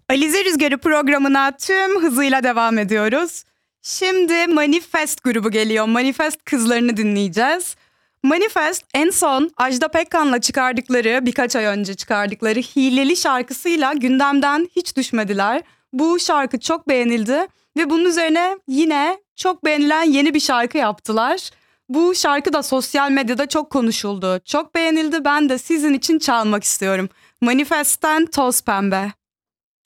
Alize Rüzgarı programına tüm hızıyla devam ediyoruz. Şimdi Manifest grubu geliyor. Manifest kızlarını dinleyeceğiz. Manifest en son Ajda Pekkan'la birkaç ay önce çıkardıkları Hileli şarkısıyla gündemden hiç düşmediler. Bu şarkı çok beğenildi ve bunun üzerine yine çok beğenilen yeni bir şarkı yaptılar. Bu şarkı da sosyal medyada çok konuşuldu. Çok beğenildi. Ben de sizin için çalmak istiyorum. Manifest'ten Toz Pembe.